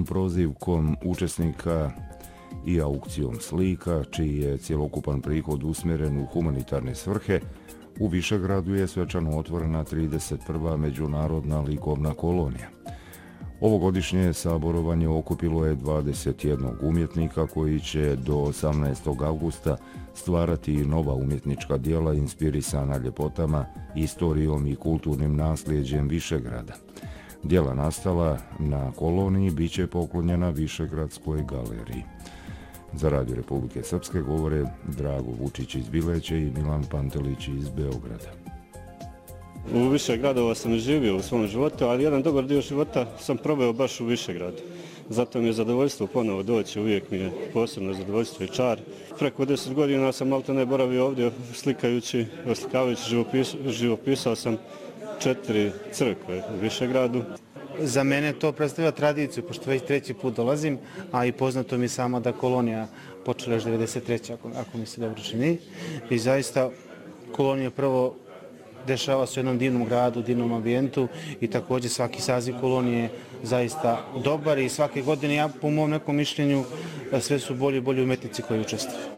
prozivkom učesnika i aukcijom slika, čiji je cjelokupan prihod usmjeren u humanitarne svrhe, u Višegradu je svečano otvorena 31. međunarodna likovna kolonija. Ovogodišnje saborovanje okupilo je 21 umjetnika koji će do 18. augusta stvarati nova umjetnička djela inspirisana ljepotama, istorijom i kulturnim nasljeđem Višegrada. Djela nastala na koloniji bit će poklonjena Višegradskoj galeriji. Za Radio Republike Srpske govore Drago Vučić iz Bileće i Milan Pantelić iz Beograda. U više gradova sam živio u svom životu, ali jedan dobar dio života sam proveo baš u Višegradu. Zato mi je zadovoljstvo ponovo doći, uvijek mi je posebno zadovoljstvo i čar. Preko 10 godina sam maltene boravio ovdje slikajući, oslikavajući, živopisao sam 4 crkve u Višegradu. Za mene to predstavlja tradiciju, pošto već 3. put dolazim, a i poznato mi samo da kolonija počela još 93. ako mi se dobro čini. I zaista kolonija prvo dešava se u jednom divnom gradu, divnom ambijentu i također svaki saziv kolonije je zaista dobar i svake godine, ja po mom nekom mišljenju, sve su bolji i bolji umetnici koji učestvuju.